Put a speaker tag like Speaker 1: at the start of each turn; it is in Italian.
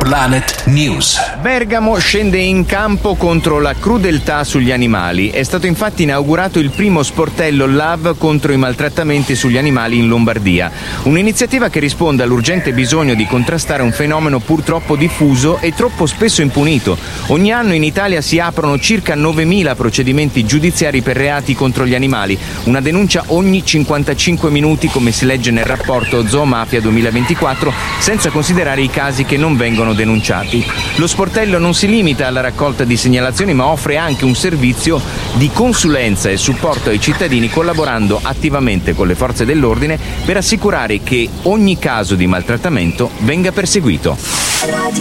Speaker 1: Planet News.
Speaker 2: Bergamo scende in campo contro la crudeltà sugli animali. È stato infatti inaugurato il primo sportello LAV contro i maltrattamenti sugli animali in Lombardia. Un'iniziativa che risponde all'urgente bisogno di contrastare un fenomeno purtroppo diffuso e troppo spesso impunito. Ogni anno in Italia si aprono circa 9.000 procedimenti giudiziari per reati contro gli animali. Una denuncia ogni 55 minuti, come si legge nel rapporto Zoomafia 2024, senza considerare i casi che non vengono denunciati. Lo sportello non si limita alla raccolta di segnalazioni, ma offre anche un servizio di consulenza e supporto ai cittadini, collaborando attivamente con le forze dell'ordine per assicurare che ogni caso di maltrattamento venga perseguito.